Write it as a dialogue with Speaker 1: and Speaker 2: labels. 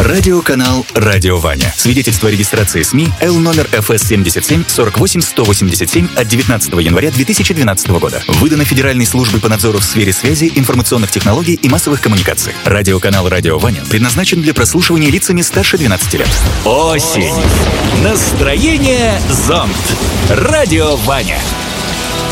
Speaker 1: Радиоканал «Радио Ваня». Свидетельство о регистрации СМИ Л номер ФС 77 48 187 от 19 января 2012 года. Выдано Федеральной службой по надзору в сфере связи, информационных технологий и массовых коммуникаций. Радиоканал «Радио Ваня» предназначен для прослушивания лицами старше 12 лет.
Speaker 2: Осень. Настроение зонт. Радио Ваня.